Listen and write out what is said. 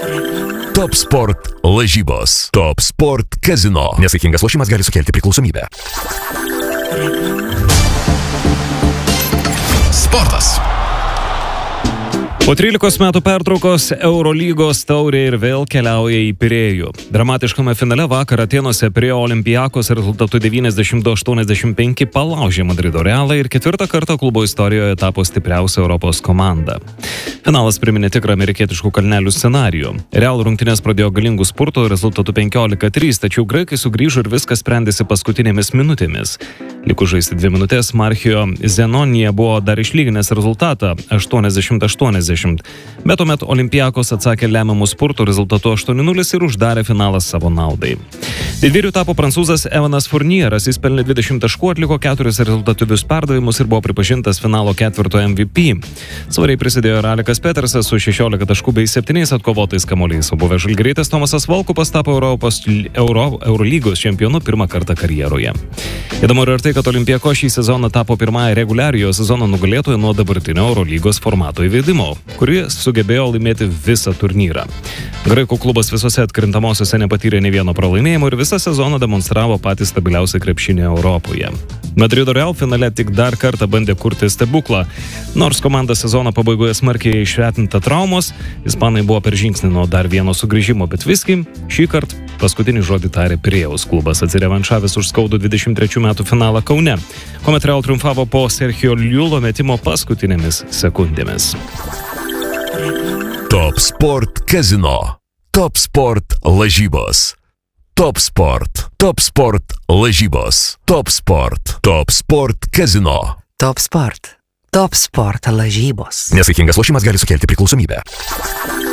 Top Sport lažybos. Top Sport Casino. Nesaikingas lošimas gali sukelti priklausomybę. Sportas. Po 13 metų pertraukos Eurolygos taurė ir vėl keliauja į Pirėjų. Dramatiškame finale vakar Atėnuose Pirėjo Olympiakos rezultatu 92-85 palaužė Madrido Realą ir ketvirtą kartą klubo istorijoje tapo stipriausia Europos komanda. Finalas priminė tikrą amerikietiškų kalnelių scenarijų. Real rungtynės pradėjo galingų spurtų rezultatu 15-3, tačiau graikai sugrįžo ir viskas sprendėsi paskutinėmis minutėmis. Likus žaisti 2 minutės, Marchijo Zenonija buvo dar išlyginęs rezultatą 80-80, bet tuomet Olympiakos atsakė lemiamų spurtų rezultatu 8-0 ir uždarė finalą savo naudai. Didvyriu tapo prancūzas Evanas Fournieras, jis pelnė 20 taškų, atliko 4 rezultatyvius perdavimus ir buvo pripažintas finalo ketvirto MVP. Svariai prisidėjo ir Alekas Petersas su 16 taškų bei 7 atkovotais kamuoliais, o buvęs žalgirietis Tomasas Volkupas tapo Eurolygos čempionu pirmą kartą karjeroje. Įdomu ir tai, kad Olympiako šį sezoną tapo pirmąją reguliariojo sezono nugalėtoją nuo dabartinio Eurolygos formato įvedimo, kuri sugebėjo laimėti visą turnyrą. Graikų klubas visose atkrintamosiose nepatyrė nei vieno pralaimėjimo ir visą sezoną demonstravo patį stabiliausią krepšinį Europoje. Madrido Real finale tik dar kartą bandė kurti stebuklą. Nors komanda sezono pabaigoje smarkiai išretinta traumos, ispanai buvo per žingsnį nuo dar vieno sugrįžimo, bet visgi šį kartą paskutinį žodį tarė Pirėjaus klubas, atsirevanšavęs už skaudų 23 metų finalą Kaune, kuomet Real triumfavo po Sergio Llull metimo paskutinėmis sekundėmis. Top Sport Casino. Top Sport lažybos. Top Sport. Top Sport lažybos. Top Sport. Top Sport Casino. Top Sport. Top Sport lažybos. Nesaikingas lošimas gali sukelti priklausomybę.